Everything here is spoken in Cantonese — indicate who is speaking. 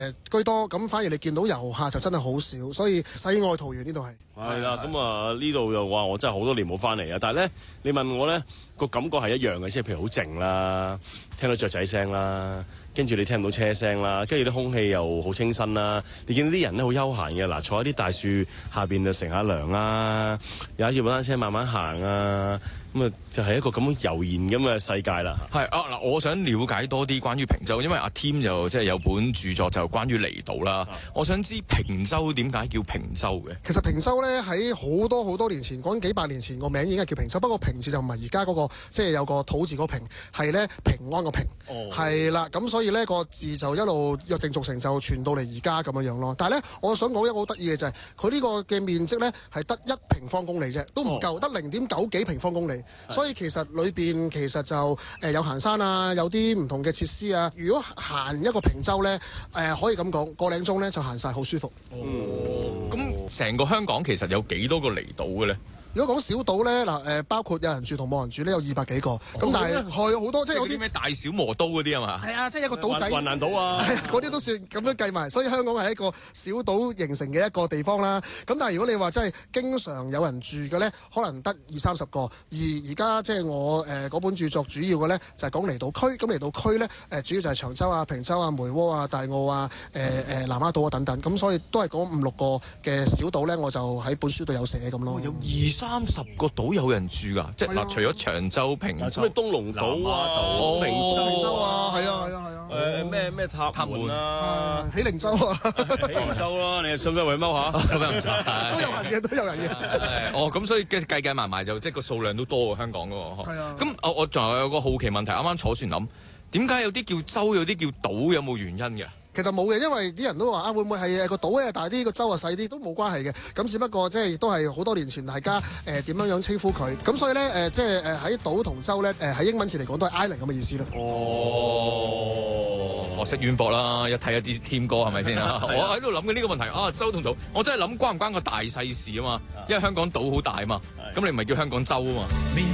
Speaker 1: 居多，咁反而你見到遊客就真係好少，所以世外桃源呢度係。
Speaker 2: 係啦，咁啊呢度又話我真係好多年冇翻嚟啊！但係咧，你問我咧個感覺係一樣嘅，即係譬如好靜啦，聽到雀仔聲啦，跟住你聽唔到車聲啦，跟住啲空氣又好清新啦，你見到啲人咧好悠閒嘅，嗱坐喺啲大樹下邊就乘下涼啦，踩住部單車慢慢行啊。咁啊，就係一個咁樣悠然咁嘅世界啦。
Speaker 3: 係啊，嗱，我想了解多啲關於坪洲，因為阿 Tim 就即係有本著作就關於離島啦。我想知坪洲點解叫坪洲嘅？
Speaker 1: 其實坪洲咧喺好多年前，講幾百年前個名已經係叫坪洲，不過坪字就唔係而家嗰個即係有個土字嗰坪，係咧平安個平。係啦，咁所以呢個字就一路約定俗成就傳到嚟而家咁樣咯。但係咧，我想講一個好得意嘅就係佢呢個嘅面積咧係得1平方公里啫，都唔夠，得0.9幾平方公里。所以其實裏邊其實就有行山啊，有啲唔同嘅設施啊。如果行一個坪洲咧，可以咁講，個零鐘咧就行晒，好舒服。
Speaker 3: 咁成個香港其實有幾多個離島嘅咧？
Speaker 1: 如果講小島咧，嗱包括有人住同冇人住咧，有200幾個。咁但係係好多，即係有啲
Speaker 3: 咩大小磨刀嗰啲啊嘛？
Speaker 1: 係啊，即係一個島仔。
Speaker 2: 雲南島啊，
Speaker 1: 嗰啲都算咁樣計埋。所以香港係一個小島形成嘅一個地方啦。咁但係如果你話真係經常有人住嘅咧，可能得20-30個。而家即係我嗰本著作主要嘅咧就係講離島區。咁離島區咧主要就係長洲啊、坪洲啊、梅窩啊、大澳啊、南丫島啊等等。咁所以都係講5-6個嘅小島咧，我就喺本書度有寫咁咯。
Speaker 3: 有20-30個島有人住㗎，即係嗱，除咗長洲、坪洲、
Speaker 2: 咩東龍島啊、
Speaker 1: 坪洲啊，係啊。
Speaker 2: 咩塔門啊、
Speaker 1: 喜靈洲啊、
Speaker 2: 喜靈洲啦，你信唔信為踎下？
Speaker 3: 咁又唔錯，
Speaker 1: 都有人嘅。
Speaker 3: 咁所以計埋埋就即係個數量都多過香港㗎喎。
Speaker 1: 係啊。
Speaker 3: 咁我仲有個好奇問題，啱啱坐船諗，點解有啲叫洲，有啲叫島，有冇原因嘅？
Speaker 1: 其實冇嘅，因為啲人都話會唔會係個島咧大啲，個洲啊細啲，都冇關係嘅。咁只不過即係都係好多年前大家點樣稱呼佢。咁所以咧即係喺島同洲咧喺英文詞嚟講都係 island 咁嘅意思咯。
Speaker 3: 學識淵博啦，一睇一啲添歌係咪先啊？我喺度諗緊呢個問題啊，洲同島，我真係諗關唔關個大細事啊嘛？因為香港島好大啊嘛，咁你唔係叫香港洲啊嘛？